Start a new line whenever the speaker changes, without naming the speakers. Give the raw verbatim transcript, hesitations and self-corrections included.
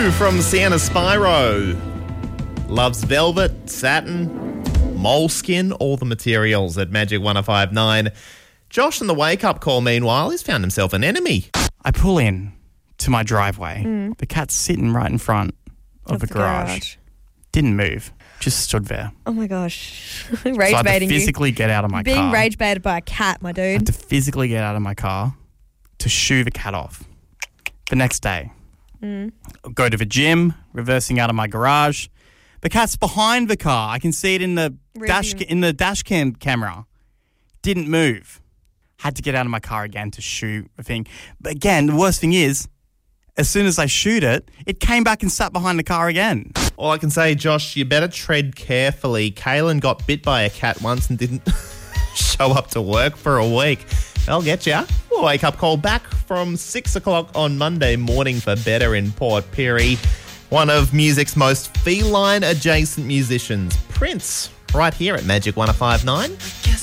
Blue from Sienna Spyro. Loves velvet, satin, moleskin, all the materials at Magic one oh five point nine. Josh in the wake-up call, meanwhile, he's found himself an enemy.
I pull in to my driveway.
Mm.
The cat's sitting right in front of,
Of
the,
the
garage.
garage.
Didn't move. Just stood there.
Oh my gosh.
So
Rage
I had to
baiting you.
physically get out of my
Being
car.
rage baited by a cat, my
I
dude.
had to physically get out of my car to shoo the cat off. The next day,
Mm.
go to the gym, reversing out of my garage. The cat's behind the car. I can see it in the
Rear
dash
view.
in the dash cam camera. Didn't move. Had to get out of my car again to shoot the thing. But again, the worst thing is, as soon as I shoot it, it came back and sat behind the car again.
All I can say, Josh, you better tread carefully. Kaylin got bit by a cat once and didn't show up to work for a week. I'll get ya. We'll wake up call back from six o'clock on Monday morning for Better in Port Pirie. One of music's most feline adjacent musicians, Prince, right here at Magic one oh five point nine.